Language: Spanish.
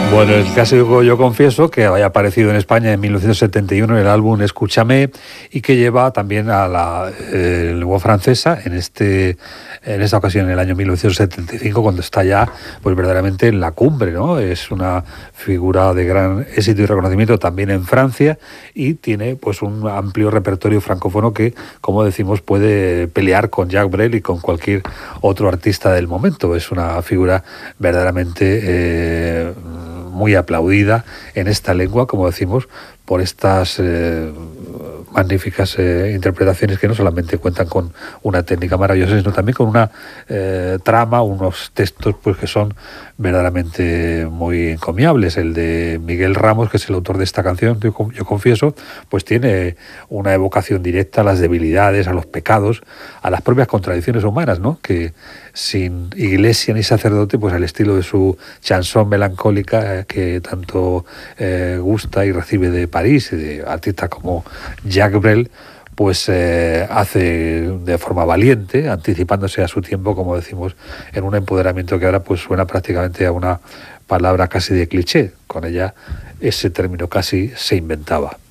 Bueno, el clásico Yo Confieso, que había aparecido en España en 1971 en el álbum Escúchame y que lleva también a la lengua francesa en esta ocasión en el año 1975, cuando está ya pues verdaderamente en la cumbre, ¿no? Es una figura de gran éxito y reconocimiento también en Francia y tiene pues un amplio repertorio francófono que, como decimos, puede pelear con Jacques Brel y con cualquier otro artista del momento. Es una figura verdaderamente muy aplaudida en esta lengua, como decimos, por estas magníficas interpretaciones que no solamente cuentan con una técnica maravillosa, sino también con una trama, unos textos pues que son verdaderamente muy encomiables. El de Miguel Ramos, que es el autor de esta canción, Yo Confieso, pues tiene una evocación directa a las debilidades, a los pecados, a las propias contradicciones humanas, ¿no? Que sin iglesia ni sacerdote, pues al estilo de su chanson melancólica que tanto gusta y recibe de París y de artistas como Jacques Brel, pues hace de forma valiente, anticipándose a su tiempo, como decimos, en un empoderamiento que ahora pues suena prácticamente a una palabra casi de cliché. Con ella ese término casi se inventaba.